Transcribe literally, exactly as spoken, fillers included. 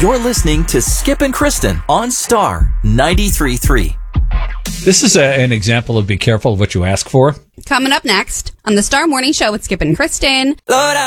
You're listening to Skip and Kristen on Star ninety-three point three. This is a, an example of be careful of what you ask for. Coming up next on the Star Morning Show with Skip and Kristen. Lord,